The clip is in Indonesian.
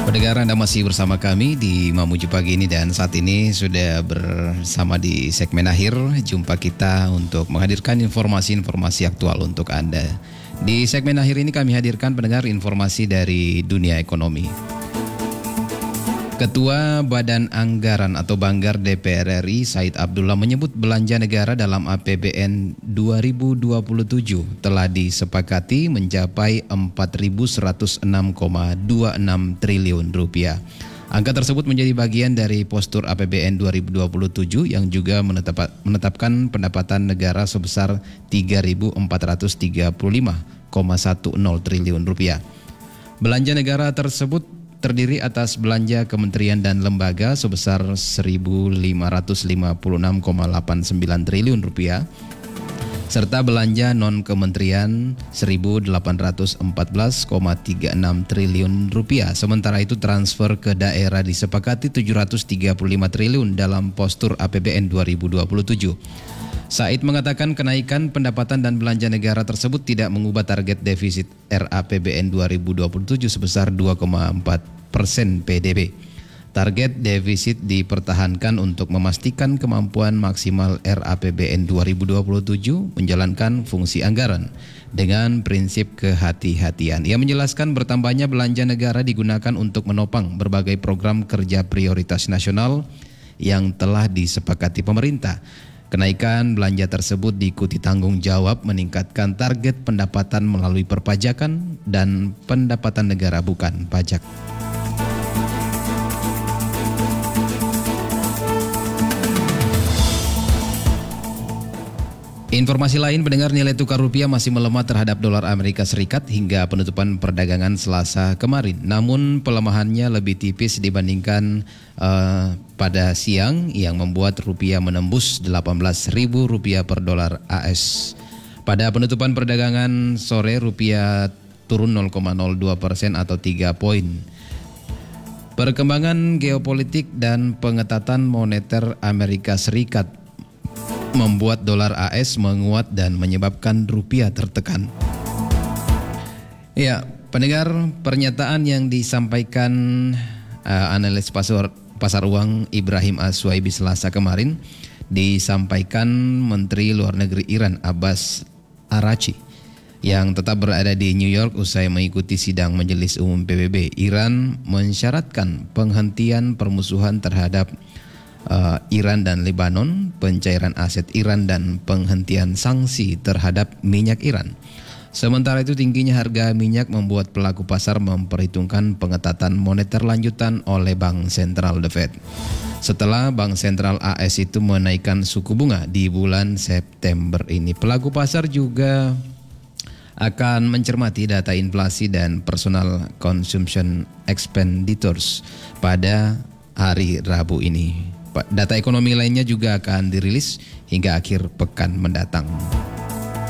Pendengar, Anda masih bersama kami di Mamuju Pagi ini dan saat ini sudah bersama di segmen akhir jumpa kita untuk menghadirkan informasi-informasi aktual untuk Anda. Di segmen akhir ini kami hadirkan pendengar informasi dari dunia ekonomi. Ketua Badan Anggaran atau Banggar DPR RI Said Abdullah menyebut belanja negara dalam APBN 2027 telah disepakati mencapai 4.106,26 triliun rupiah. Angka tersebut menjadi bagian dari postur APBN 2027 yang juga menetapkan pendapatan negara sebesar 3.435,10 triliun rupiah. Belanja negara tersebut terdiri atas belanja kementerian dan lembaga sebesar 1.556,89 triliun rupiah, serta belanja non-kementerian 1.814,36 triliun rupiah. Sementara itu transfer ke daerah disepakati 735 triliun dalam postur APBN 2027. Said mengatakan kenaikan pendapatan dan belanja negara tersebut tidak mengubah target defisit RAPBN 2027 sebesar 2,4% PDB. Target defisit dipertahankan untuk memastikan kemampuan maksimal RAPBN 2027 menjalankan fungsi anggaran dengan prinsip kehati-hatian. Ia menjelaskan bertambahnya belanja negara digunakan untuk menopang berbagai program kerja prioritas nasional yang telah disepakati pemerintah. Kenaikan belanja tersebut diikuti tanggung jawab meningkatkan target pendapatan melalui perpajakan dan pendapatan negara bukan pajak. Informasi lain, pendengar, nilai tukar rupiah masih melemah terhadap dolar Amerika Serikat hingga penutupan perdagangan Selasa kemarin. Namun pelemahannya lebih tipis dibandingkan pada siang yang membuat rupiah menembus Rp18.000 per dolar AS. Pada penutupan perdagangan sore, rupiah turun 0,02% atau 3 poin. Perkembangan geopolitik dan pengetatan moneter Amerika Serikat membuat dolar AS menguat dan menyebabkan rupiah tertekan. Ya, pendengar, pernyataan yang disampaikan analis pasar uang Ibrahim As-Suhaimi Selasa kemarin disampaikan Menteri Luar Negeri Iran Abbas Araghchi yang tetap berada di New York usai mengikuti sidang Majelis Umum PBB. Iran mensyaratkan penghentian permusuhan terhadap Iran dan Lebanon, pencairan aset Iran dan penghentian sanksi terhadap minyak Iran. Sementara itu tingginya harga minyak membuat pelaku pasar memperhitungkan pengetatan moneter lanjutan oleh Bank Sentral The Fed. Setelah Bank Sentral AS itu menaikkan suku bunga di bulan September ini, pelaku pasar juga akan mencermati data inflasi dan personal consumption expenditures pada hari Rabu ini. Data ekonomi lainnya juga akan dirilis hingga akhir pekan mendatang.